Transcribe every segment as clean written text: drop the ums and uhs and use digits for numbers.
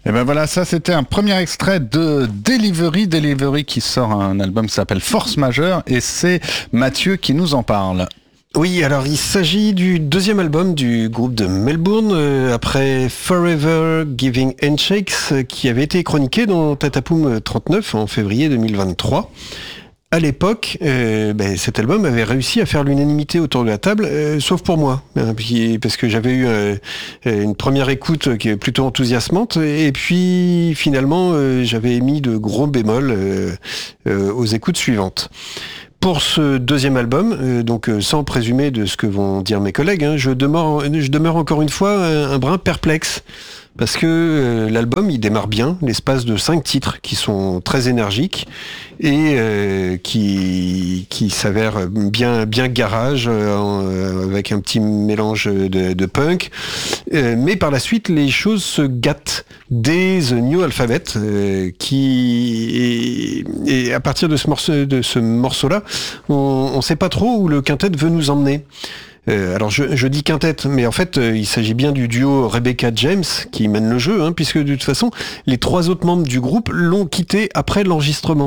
Et ben voilà, ça c'était un premier extrait de Delivery. Delivery qui sort un album qui s'appelle Force Majeure et c'est Mathieu qui nous en parle. Oui, alors il s'agit du deuxième album du groupe de Melbourne, après Forever Giving Handshakes, qui avait été chroniqué dans Tatapoum 39 en février 2023. À l'époque, cet album avait réussi à faire l'unanimité autour de la table, sauf pour moi, parce que j'avais eu une première écoute qui est plutôt enthousiasmante, et puis finalement j'avais émis de gros bémols aux écoutes suivantes. Pour ce deuxième album, donc sans présumer de ce que vont dire mes collègues, je demeure encore une fois un brin perplexe. Parce que l'album, il démarre bien, l'espace de 5 titres qui sont très énergiques et qui s'avèrent bien garage, avec un petit mélange de punk. Mais par la suite, les choses se gâtent dès The New Alphabet, et à partir de ce morceau-là, on sait pas trop où le quintet veut nous emmener. Alors je dis quintet, mais en fait il s'agit bien du duo Rebecca James qui mène le jeu, puisque de toute façon les 3 autres membres du groupe l'ont quitté après l'enregistrement.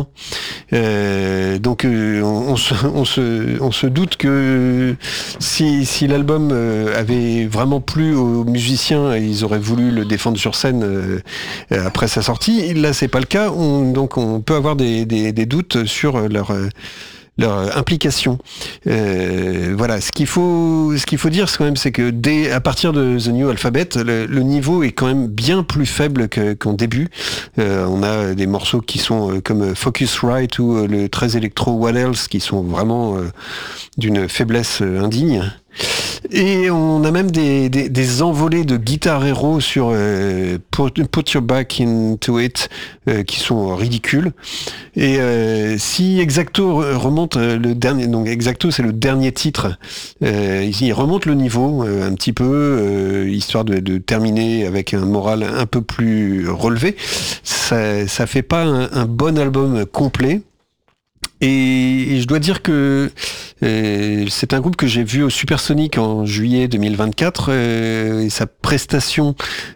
Donc on se doute que si l'album avait vraiment plu aux musiciens, ils auraient voulu le défendre sur scène après sa sortie. Là c'est pas le cas, donc on peut avoir des doutes sur leur implication. Voilà, ce qu'il faut dire c'est que à partir de The New Alphabet, le niveau est quand même bien plus faible qu'en début. On a des morceaux qui sont comme Focusrite ou le très électro What Else qui sont vraiment d'une faiblesse indigne. Et on a même des envolées de guitare héros sur Put Your Back Into It qui sont ridicules. Et si Exacto remonte le dernier, donc Exacto c'est le dernier titre, il remonte le niveau un petit peu, histoire de terminer avec un moral un peu plus relevé. Ça fait pas un bon album complet. Et je dois dire que c'est un groupe que j'ai vu au Supersonic en juillet 2024, et sa prestation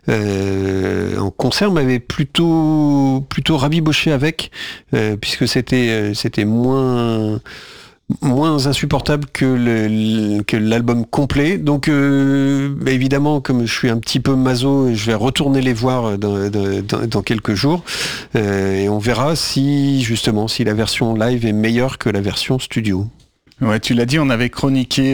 en concert m'avait plutôt rabiboché avec, puisque c'était moins insupportable que l'album complet. Donc évidemment, comme je suis un petit peu maso, je vais retourner les voir dans quelques jours, et on verra si la version live est meilleure que la version studio. Ouais, tu l'as dit, on avait chroniqué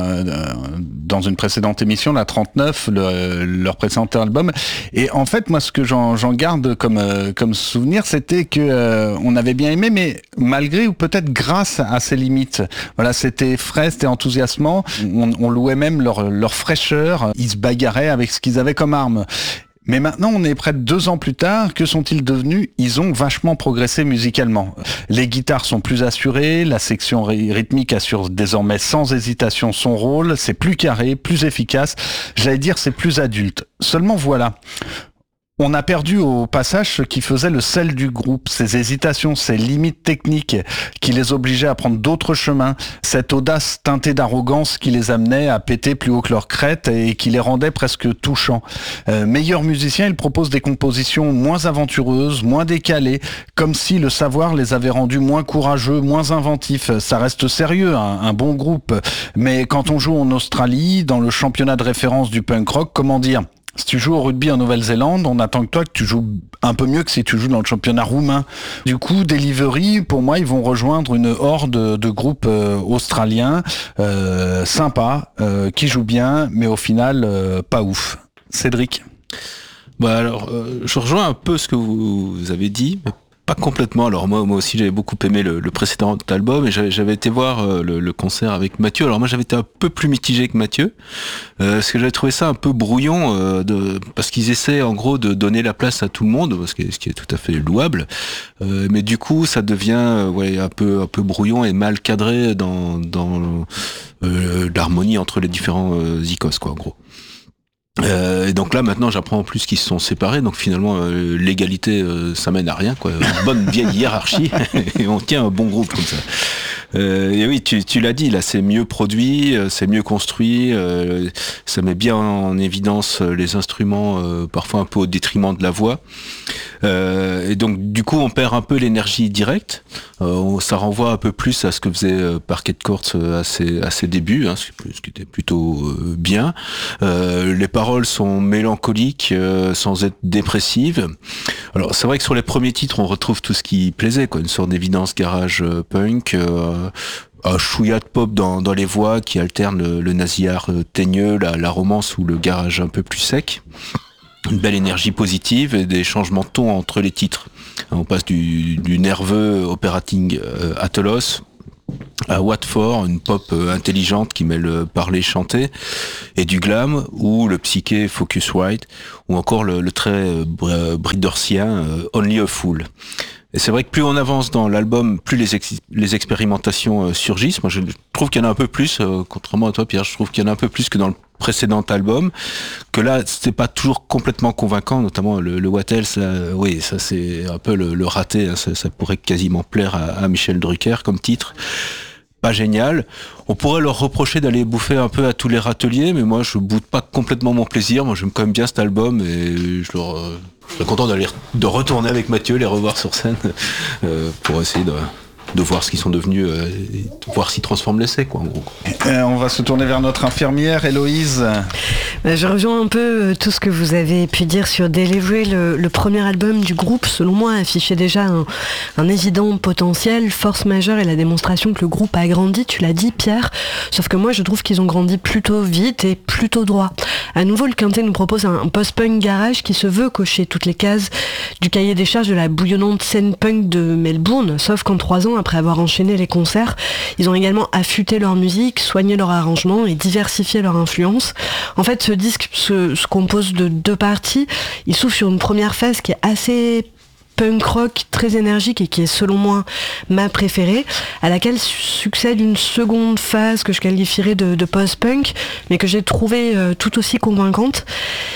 dans une précédente émission, la 39, leur précédent album. Et en fait, moi, ce que j'en garde comme souvenir, c'était que on avait bien aimé, mais malgré ou peut-être grâce à ses limites. Voilà, c'était frais, c'était enthousiasmant. On louait même leur fraîcheur. Ils se bagarraient avec ce qu'ils avaient comme arme. Mais maintenant, on est près de 2 ans plus tard. Que sont-ils devenus ? Ils ont vachement progressé musicalement. Les guitares sont plus assurées, la section rythmique assure désormais sans hésitation son rôle, c'est plus carré, plus efficace. J'allais dire, c'est plus adulte. Seulement voilà. On a perdu au passage ce qui faisait le sel du groupe, ses hésitations, ses limites techniques qui les obligeaient à prendre d'autres chemins, cette audace teintée d'arrogance qui les amenait à péter plus haut que leur crête et qui les rendait presque touchants. Meilleurs musiciens, ils proposent des compositions moins aventureuses, moins décalées, comme si le savoir les avait rendus moins courageux, moins inventifs. Ça reste sérieux, un bon groupe, mais quand on joue en Australie, dans le championnat de référence du punk rock, comment dire ? Si tu joues au rugby en Nouvelle-Zélande, on attend que toi que tu joues un peu mieux que si tu joues dans le championnat roumain. Du coup, Delivery, pour moi, ils vont rejoindre une horde de groupes australiens sympas, qui jouent bien, mais au final, pas ouf. Cédric ? Bah alors, je rejoins un peu ce que vous avez dit, mais pas complètement. Alors moi aussi j'avais beaucoup aimé le précédent album, et j'avais été voir le concert avec Mathieu. Alors moi j'avais été un peu plus mitigé que Mathieu, parce que j'avais trouvé ça un peu brouillon, parce qu'ils essaient en gros de donner la place à tout le monde, ce qui est tout à fait louable, mais du coup ça devient un peu brouillon et mal cadré dans l'harmonie entre les différents icos, quoi, en gros. Et donc là maintenant j'apprends en plus qu'ils se sont séparés, donc finalement l'égalité ça mène à rien, quoi. Une bonne vieille hiérarchie et on tient un bon groupe comme ça. Et oui, tu l'as dit, là c'est mieux produit, c'est mieux construit, ça met bien en évidence les instruments, parfois un peu au détriment de la voix. Et donc du coup on perd un peu l'énergie directe, ça renvoie un peu plus à ce que faisait Parquet Courts à ses débuts, hein, ce qui était plutôt bien. Les paroles sont mélancoliques sans être dépressives. Alors c'est vrai que sur les premiers titres on retrouve tout ce qui plaisait, quoi, une sorte d'évidence garage punk, un chouïa de pop dans les voix qui alterne le nasillard teigneux, la romance ou le garage un peu plus sec. Une belle énergie positive et des changements de ton entre les titres. On passe du nerveux operating Athelos à What For, une pop intelligente qui mêle parler chanter, et du glam ou le psyché Focusrite, ou encore le très bridorcien Only a Fool. Et c'est vrai que plus on avance dans l'album, plus les expérimentations surgissent. Moi, je trouve qu'il y en a un peu plus, contrairement à toi, Pierre, je trouve qu'il y en a un peu plus que dans le précédent album, que là, c'était pas toujours complètement convaincant, notamment le What Else, là, oui, ça c'est un peu le raté, hein, ça pourrait quasiment plaire à Michel Drucker comme titre. Pas génial. On pourrait leur reprocher d'aller bouffer un peu à tous les râteliers, mais moi je boude pas complètement mon plaisir. Moi j'aime quand même bien cet album et je serais content de retourner avec Mathieu, les revoir sur scène pour essayer de voir ce qu'ils sont devenus, et voir s'ils transforment l'essai, quoi, en gros. On va se tourner vers notre infirmière, Héloïse. Je rejoins un peu tout ce que vous avez pu dire sur Delivery. Le premier album du groupe, selon moi, affichait déjà un évident potentiel. Force majeure et la démonstration que le groupe a grandi, tu l'as dit, Pierre. Sauf que moi, je trouve qu'ils ont grandi plutôt vite et plutôt droit. À nouveau, le quintet nous propose un post-punk garage qui se veut cocher toutes les cases du cahier des charges de la bouillonnante scène punk de Melbourne. Sauf qu'en 3 ans, après avoir enchaîné les concerts, ils ont également affûté leur musique, soigné leur arrangement et diversifié leur influence. En fait, ce disque se compose de 2 parties. Il s'ouvre sur une première phase qui est assez punk rock, très énergique et qui est selon moi ma préférée, à laquelle succède une seconde phase que je qualifierais de post-punk, mais que j'ai trouvée tout aussi convaincante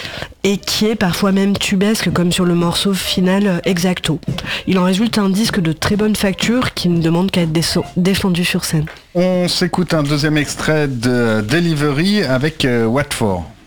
et qui est parfois même tubesque, comme sur le morceau final Exacto. Il en résulte un disque de très bonne facture qui ne demande qu'à être défendu sur scène. On s'écoute un deuxième extrait de Delivery avec What For.